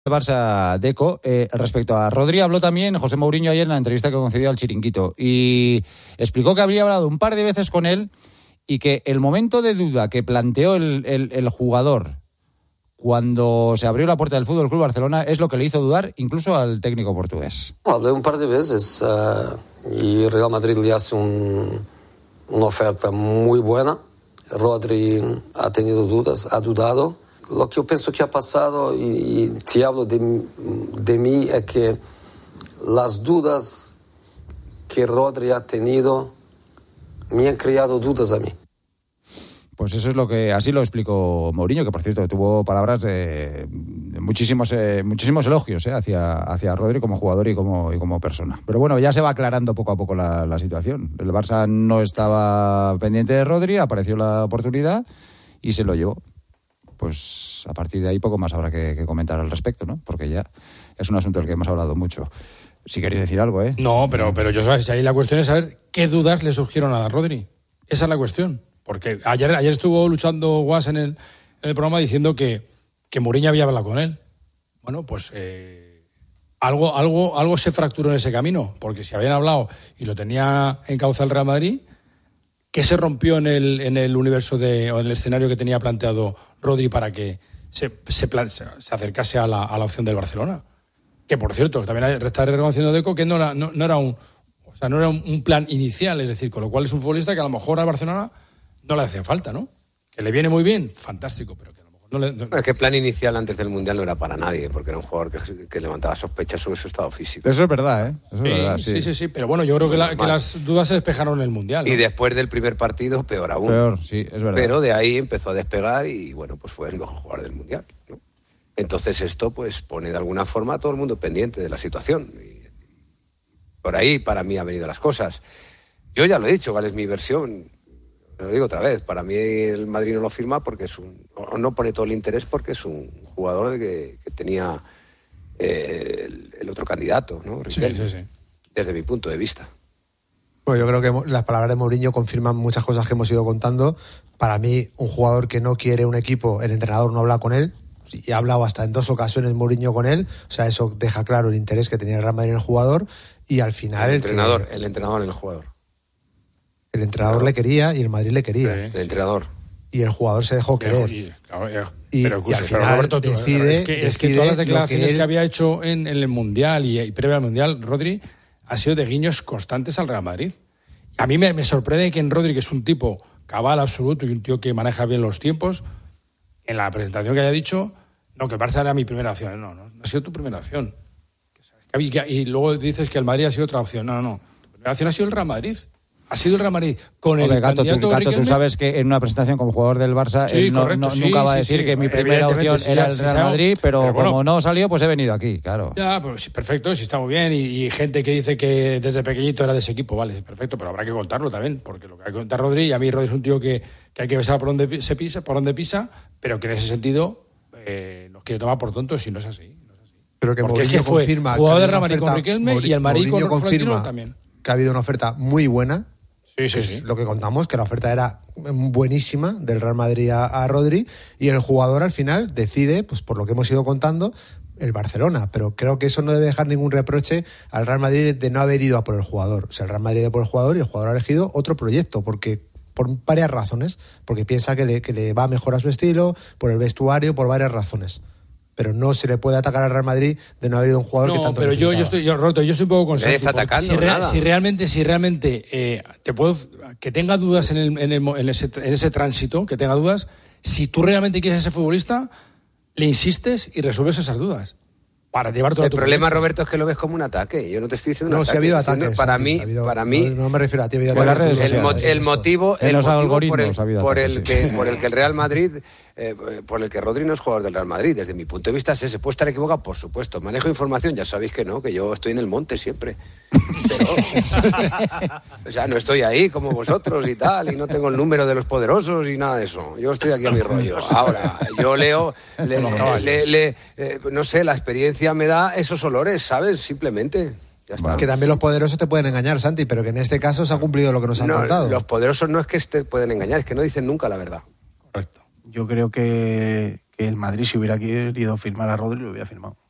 Barça Deco. Respecto a Rodri, habló también José Mourinho ayer en la entrevista que concedió al Chiringuito y explicó que habría hablado un par de veces con él y que el momento de duda que planteó el jugador cuando se abrió la puerta del Fútbol Club Barcelona es lo que le hizo dudar incluso al técnico portugués. Hablé un par de veces y Real Madrid le hace una oferta muy buena. Rodri ha tenido dudas, ha dudado. Lo que yo pienso que ha pasado, y te hablo de mí, es que las dudas que Rodri ha tenido me han creado dudas a mí. Pues eso es lo que así lo explicó Mourinho, que por cierto tuvo palabras de muchísimos elogios hacia Rodri como jugador y como persona. Pero bueno, ya se va aclarando poco a poco la situación. El Barça no estaba pendiente de Rodri, apareció la oportunidad y se lo llevó. Pues a partir de ahí poco más habrá que comentar al respecto, ¿no? Porque ya es un asunto del que hemos hablado mucho. Si queréis decir algo, ¿eh? No, pero yo sabes, ahí la cuestión es saber qué dudas le surgieron a Rodri. Esa es la cuestión. Porque ayer estuvo luchando Guas en el programa diciendo que Mourinho había hablado con él. Bueno, pues algo se fracturó en ese camino. Porque si habían hablado y lo tenía en causa el Real Madrid, ¿qué se rompió en el universo o en el escenario que tenía planteado Rodri para que se acercase a la opción del Barcelona? Que por cierto, también está reconociendo Deco que no era un plan inicial, es decir, con lo cual es un futbolista que a lo mejor al Barcelona no le hace falta, ¿no? Que le viene muy bien, fantástico, pero que a lo mejor no le... Bueno, es que el plan inicial antes del Mundial no era para nadie, porque era un jugador que levantaba sospechas sobre su estado físico. Eso es verdad, ¿eh? Eso es verdad, sí. Sí, pero bueno, yo creo que las dudas se despejaron en el Mundial, ¿no? Y después del primer partido, peor aún. Peor, sí, es verdad. Pero de ahí empezó a despegar y, bueno, pues fue el mejor jugador del Mundial, ¿no? Entonces esto, pues, pone de alguna forma a todo el mundo pendiente de la situación. Y por ahí, para mí, han venido las cosas. Yo ya lo he dicho, ¿cuál es mi versión? Lo digo otra vez, para mí el Madrid no lo firma porque no pone todo el interés porque es un jugador que tenía el otro candidato, ¿no? Riquelme, sí. Desde mi punto de vista. Bueno, yo creo que las palabras de Mourinho confirman muchas cosas que hemos ido contando. Para mí, un jugador que no quiere un equipo, el entrenador no habla con él, y ha hablado hasta en 2 ocasiones Mourinho con él, o sea, eso deja claro el interés que tenía el Real Madrid en el jugador, y al final... El entrenador en el jugador. El entrenador le quería y el Madrid le quería. Sí. El entrenador. Y el jugador se dejó querer. Y al final Roberto, decide... Es que todas las declaraciones que había hecho en el Mundial y previo al Mundial, Rodri, ha sido de guiños constantes al Real Madrid. A mí me sorprende que en Rodri, que es un tipo cabal absoluto y un tío que maneja bien los tiempos, en la presentación que haya dicho, no, que el Barça era mi primera opción. No ha sido tu primera opción. Y luego dices que el Madrid ha sido otra opción. No. Tu primera opción ha sido el Real Madrid. Ha sido el Real Madrid con el candidato Gato, tú sabes que en una presentación como jugador del Barça él nunca va a decir que mi primera opción era el Real Madrid, pero como no salió, pues he venido aquí, claro. Ya, pues perfecto, sí está muy bien. Y gente que dice que desde pequeñito era de ese equipo, vale, perfecto, pero habrá que contarlo también, porque lo que hay que contar Rodri, y a mí Rodri es un tío que hay que besar por donde pisa, pero que en ese sentido nos quiere tomar por tontos y no es así. Pero que porque Mourinho confirma jugador de Real Madrid con Riquelme y el Madrid con Florentino también. Que ha habido una oferta muy buena. Sí. Lo que contamos, que la oferta era buenísima del Real Madrid a Rodri, y el jugador al final decide, pues por lo que hemos ido contando, el Barcelona. Pero creo que eso no debe dejar ningún reproche al Real Madrid de no haber ido a por el jugador. O sea, el Real Madrid ha ido por el jugador y el jugador ha elegido otro proyecto, por varias razones. Porque piensa que le va mejor a su estilo, por el vestuario, por varias razones. Pero no se le puede atacar al Real Madrid de no haber ido un jugador que tanto necesitaba. Yo estoy un poco consciente. Está atacando, si realmente te puedo que tenga dudas en ese tránsito, que tenga dudas, si tú realmente quieres a ese futbolista, le insistes y resuelves esas dudas. Para llevar todo el problema, Roberto, es que lo ves como un ataque. Yo no te estoy diciendo un ataque. No, si ha habido ataques. Para mí... No me refiero a ti. El motivo por el que el Real Madrid... por el que Rodri no es jugador del Real Madrid, desde mi punto de vista es ese. ¿Puedo estar equivocado? Por supuesto. Manejo información, ya sabéis que no, que yo estoy en el monte siempre. Pero, o sea, no estoy ahí como vosotros y tal, y no tengo el número de los poderosos y nada de eso. Yo estoy aquí a mi rollo. Ahora, yo leo, no sé, la experiencia me da esos olores, ¿sabes? Simplemente. Ya está. Que también los poderosos te pueden engañar, Santi, pero que en este caso se ha cumplido lo que nos han contado. Los poderosos no es que te pueden engañar, es que no dicen nunca la verdad. Correcto. Yo creo que el Madrid, si hubiera querido firmar a Rodri, lo hubiera firmado.